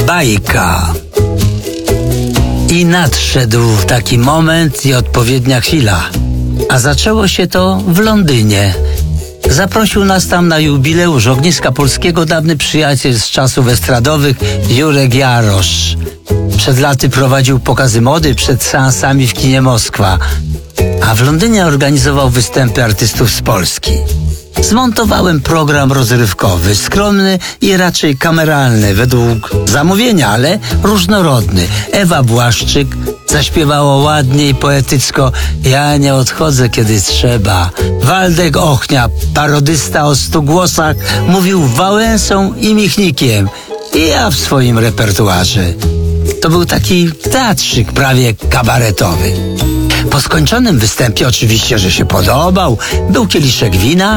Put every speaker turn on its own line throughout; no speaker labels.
Bajka. I nadszedł taki moment i odpowiednia chwila. A zaczęło się to w Londynie. Zaprosił nas tam na jubileusz Ogniska Polskiego dawny przyjaciel z czasów estradowych Jurek Jarosz. Przed laty prowadził pokazy mody przed seansami w kinie Moskwa, a w Londynie organizował występy artystów z Polski. Zmontowałem program rozrywkowy, skromny i raczej kameralny, według zamówienia, ale różnorodny. Ewa Błaszczyk zaśpiewała ładnie i poetycko „Ja nie odchodzę, kiedy trzeba”. Waldek Ochnia, parodysta o 100 głosach, mówił Wałęsą i Michnikiem. I ja w swoim repertuarze. To był taki teatrzyk prawie kabaretowy. Po skończonym występie oczywiście, że się podobał. Był kieliszek wina,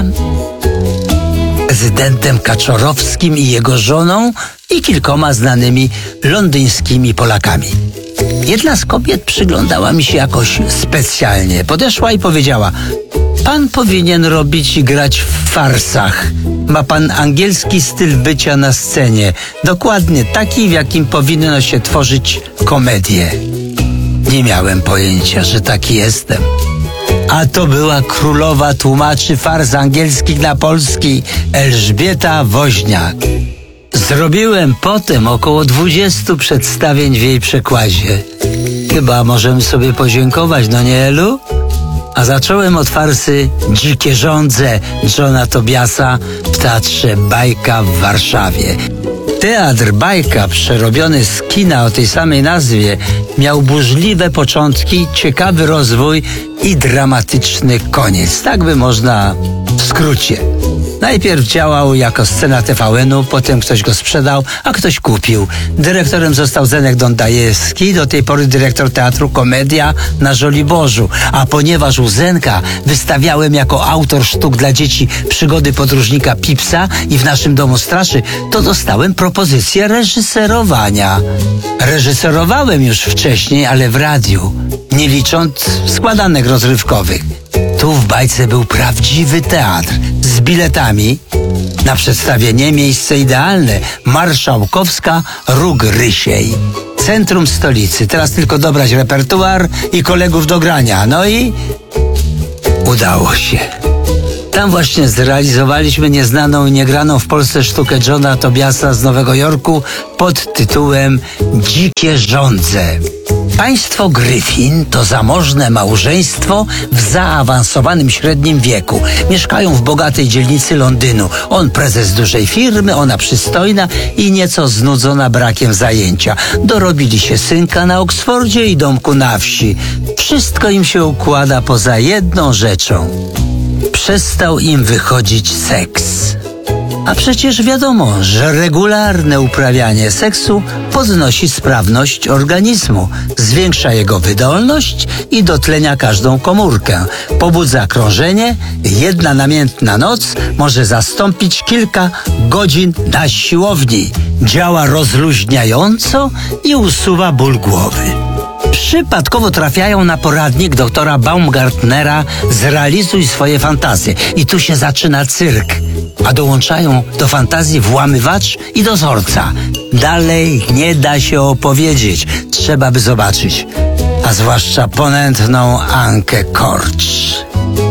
prezydentem Kaczorowskim i jego żoną i kilkoma znanymi londyńskimi Polakami. Jedna z kobiet przyglądała mi się jakoś specjalnie. Podeszła i powiedziała: „Pan powinien robić i grać w farsach. Ma pan angielski styl bycia na scenie. Dokładnie taki, w jakim powinno się tworzyć komedię”. Nie miałem pojęcia, że taki jestem. A to była królowa tłumaczy fars angielskich na polski, Elżbieta Woźniak. Zrobiłem potem około 20 przedstawień w jej przekładzie. Chyba możemy sobie podziękować, no nie, Elu? A zacząłem od farsy „Dzikie żądze” Johna Tobiasa w Teatrze Bajka w Warszawie. Teatr Bajka, przerobiony z kina o tej samej nazwie, miał burzliwe początki, ciekawy rozwój i dramatyczny koniec. Tak by można w skrócie. Najpierw działał jako scena TVN-u, potem ktoś go sprzedał, a ktoś kupił. Dyrektorem został Zenek Dondajewski, do tej pory dyrektor Teatru Komedia na Żoliborzu. A ponieważ u Zenka wystawiałem jako autor sztuk dla dzieci przygody podróżnika Pipsa i w naszym domu straszy, to dostałem propozycję reżyserowania. Reżyserowałem już wcześniej, ale w radiu, nie licząc składanek rozrywkowych. Tu w Bajce był prawdziwy teatr z biletami. Na przedstawienie miejsce idealne. Marszałkowska, Róg Rysiej. Centrum stolicy. Teraz tylko dobrać repertuar i kolegów do grania. No i udało się. Tam właśnie zrealizowaliśmy nieznaną i niegraną w Polsce sztukę Johna Tobiasa z Nowego Jorku pod tytułem „Dzikie żądze”. Państwo Gryfin to zamożne małżeństwo w zaawansowanym średnim wieku. Mieszkają w bogatej dzielnicy Londynu. On prezes dużej firmy, ona przystojna i nieco znudzona brakiem zajęcia. Dorobili się synka na Oksfordzie i domku na wsi. Wszystko im się układa poza jedną rzeczą. Przestał im wychodzić seks. A przecież wiadomo, że regularne uprawianie seksu podnosi sprawność organizmu, zwiększa jego wydolność i dotlenia każdą komórkę. Pobudza krążenie, jedna namiętna noc może zastąpić kilka godzin na siłowni. Działa rozluźniająco i usuwa ból głowy. Przypadkowo trafiają na poradnik doktora Baumgartnera „Zrealizuj swoje fantazje”. I tu się zaczyna cyrk. A dołączają do fantazji włamywacz i dozorca. Dalej nie da się opowiedzieć. Trzeba by zobaczyć. A zwłaszcza ponętną Ankę Korcz.